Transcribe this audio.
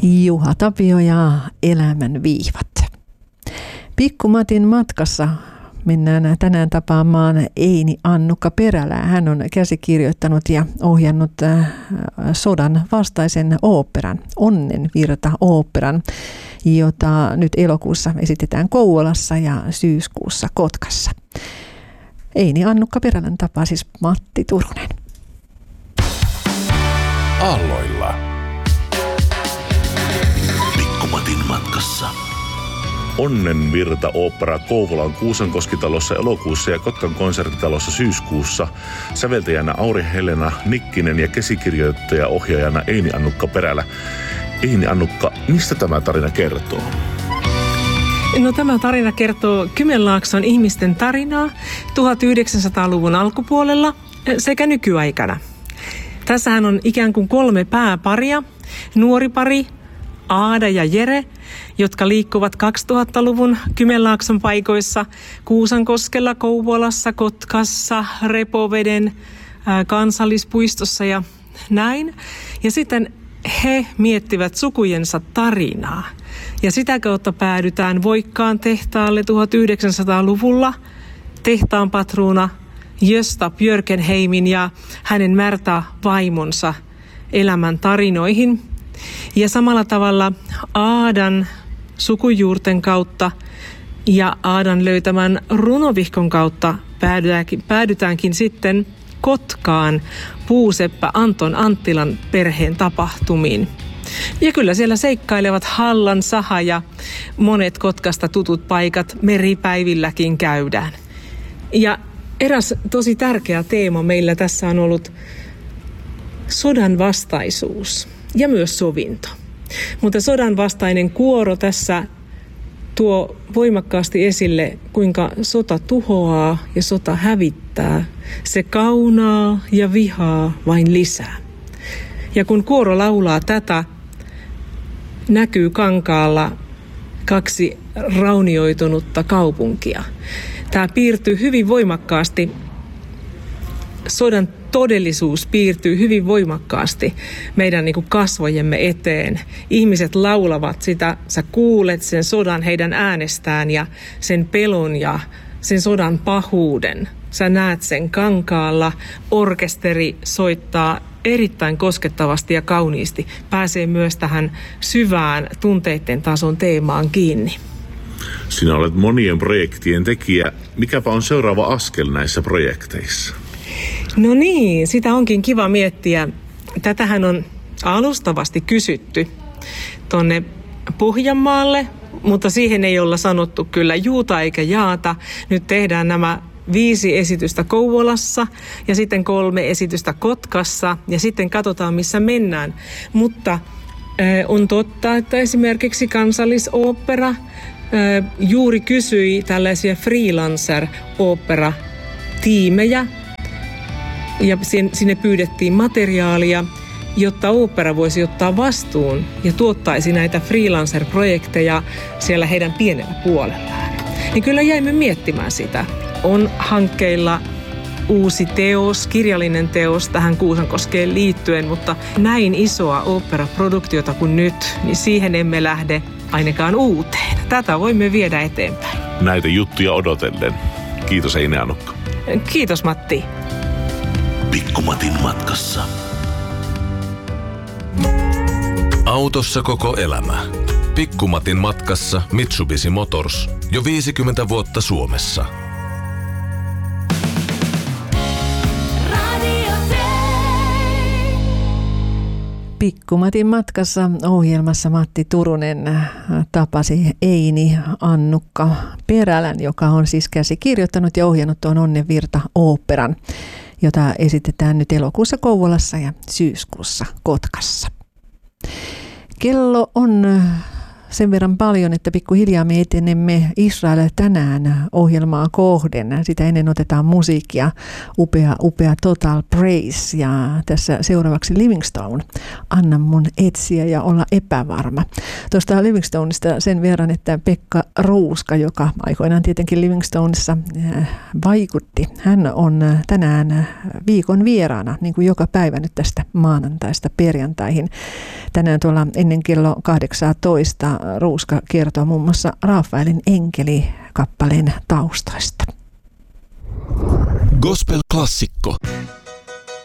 Juha Tapio ja Elämän viivat. Pikku Matin matkassa mennään tänään tapaamaan Eini Annukka Perälää. Hän on käsikirjoittanut ja ohjannut sodan vastaisen oopperan, Onnenvirta-oopperan, jota nyt elokuussa esitetään Kouvolassa ja syyskuussa Kotkassa. Eini Annukka Perälän tapaa siis Matti Turunen. Aalloilla. Pikku Matin matkassa. Onnenvirta-ooppera Kouvolan Kuusankoskitalossa elokuussa ja Kotkan konserttitalossa syyskuussa. Säveltäjänä Auri-Helena Nikkinen ja käsikirjoittaja ohjaajana Eini Annukka Perälä. Eini Annukka, mistä tämä tarina kertoo? No, tämä tarina kertoo Kymenlaakson ihmisten tarinaa 1900-luvun alkupuolella sekä nykyaikana. Tässähän on ikään kuin 3 pääparia, nuori pari, Aada ja Jere, jotka liikkuvat 2000-luvun Kymenlaakson paikoissa, Kuusankoskella, Kouvolassa, Kotkassa, Repoveden kansallispuistossa ja näin. Ja sitten he miettivät sukujensa tarinaa. Ja sitä kautta päädytään Voikkaan tehtaalle 1900-luvulla tehtaan patruuna Gösta Björkenheimin ja hänen Märta-vaimonsa elämän tarinoihin. Ja samalla tavalla Aadan sukujuurten kautta ja Aadan löytämän runovihkon kautta päädytäänkin sitten Kotkaan puuseppä Anton Anttilan perheen tapahtumiin. Ja kyllä siellä seikkailevat Hallan saha ja monet Kotkasta tutut paikat meripäivilläkin käydään. Ja eräs tosi tärkeä teema meillä tässä on ollut sodan vastaisuus ja myös sovinto. Mutta sodan vastainen kuoro tässä tuo voimakkaasti esille, kuinka sota tuhoaa ja sota hävittää. Se kaunaa ja vihaa vain lisää. Ja kun kuoro laulaa tätä, näkyy kankaalla 2 raunioitunutta kaupunkia. Tämä piirtyy hyvin voimakkaasti, sodan todellisuus piirtyy hyvin voimakkaasti meidän kasvojemme eteen. Ihmiset laulavat sitä, sä kuulet sen sodan heidän äänestään ja sen pelon ja sen sodan pahuuden. Sä näet sen kankaalla, orkesteri soittaa erittäin koskettavasti ja kauniisti. Pääsee myös tähän syvään tunteiden tason teemaan kiinni. Sinä olet monien projektien tekijä. Mikäpä on seuraava askel näissä projekteissa? No niin, sitä onkin kiva miettiä. Tätähän on alustavasti kysytty tuonne Pohjanmaalle, mutta siihen ei olla sanottu kyllä juuta eikä jaata. Nyt tehdään nämä 5 esitystä Kouvolassa ja sitten 3 esitystä Kotkassa ja sitten katsotaan missä mennään. Mutta on totta, että esimerkiksi Kansallisooppera juuri kysyi tällaisia freelancer-ooppera-tiimejä ja sinne pyydettiin materiaalia, jotta ooppera voisi ottaa vastuun ja tuottaisi näitä freelancer-projekteja siellä heidän pienellä puolellaan. Niin kyllä jäimme miettimään sitä. On hankkeilla uusi teos, kirjallinen teos tähän Kuusankoskeen liittyen, mutta näin isoa ooppera-produktiota kuin nyt, niin siihen emme lähde ainakaan uuteen. Tätä voimme viedä eteenpäin. Näitä juttuja odotellen. Kiitos Eini Annukka. Kiitos Matti. Pikku Matin matkassa. Autossa koko elämä. Pikku Matin matkassa Mitsubishi Motors. Jo 50 vuotta Suomessa. Pikku Matin matkassa ohjelmassa Matti Turunen tapasi Eini Annukka Perälän, joka on siis käsikirjoittanut ja ohjannut tuon Onnenvirta-oopperan, jota esitetään nyt elokuussa Kouvolassa ja syyskuussa Kotkassa. Kello on sen verran paljon, että pikkuhiljaa me etenemme Israel tänään ohjelmaa kohden. Sitä ennen otetaan musiikkia, upea Total Praise ja tässä seuraavaksi Livingstone. Anna mun etsiä ja olla epävarma. Tuosta Livingstoneista sen verran, että Pekka Ruuska, joka aikoinaan tietenkin Livingstoneissa vaikutti, hän on tänään viikon vieraana, niin kuin joka päivä nyt tästä maanantaista perjantaihin. Tänään tuolla ennen kello 18 Ruuska kertoo muun muassa Rafaelin enkeli-kappaleen taustaista. Gospel-klassikko.